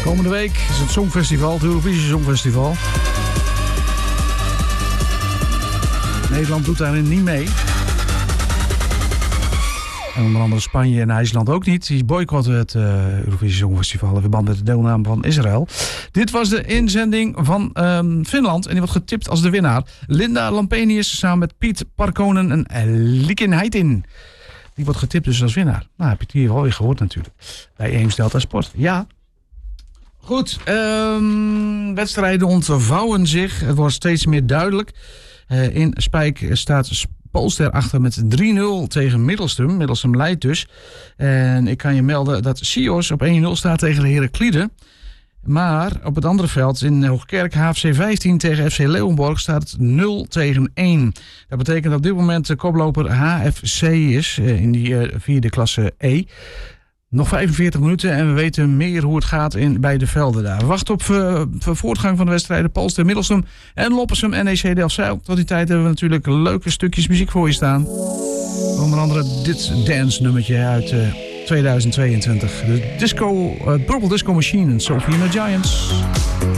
Komende week is het Songfestival, het Eurovisie Songfestival. Nederland doet daarin niet mee. En onder andere Spanje en IJsland ook niet. Die boycotten het Eurovisie Songfestival in verband met de deelname van Israël. Dit was de inzending van Finland en die wordt getipt als de winnaar. Linda Lampenius samen met Piet Parkkonen en Likin Heitin. Die wordt getipt dus als winnaar. Nou, heb je het hier alweer gehoord natuurlijk. Bij Eems Delta Sport. Ja. Goed. Wedstrijden ontvouwen zich. Het wordt steeds meer duidelijk. In Spijk staat Polster achter met 3-0 tegen Middelstum. Middelstum leidt dus. En ik kan je melden dat Sios op 1-0 staat tegen de Heraklide. Maar op het andere veld in Hoogkerk HFC 15 tegen FC Leeuwenborg staat het 0-1. Dat betekent dat op dit moment de koploper HFC is in die vierde klasse E. Nog 45 minuten en we weten meer hoe het gaat bij beide velden daar. We wachten op voortgang van de wedstrijden Polster, Middelstum en Loppersum NEC Delfzijl. Tot die tijd hebben we natuurlijk leuke stukjes muziek voor je staan. Onder andere dit dance nummertje uit 2022. De Purple Disco Machine en Sophie and the Giants.